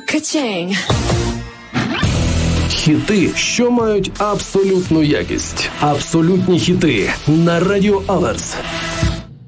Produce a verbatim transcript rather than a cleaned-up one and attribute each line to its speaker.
Speaker 1: Ka-ching.
Speaker 2: Хіти, що мають абсолютну якість. Абсолютні хіти на Радіо Аверс.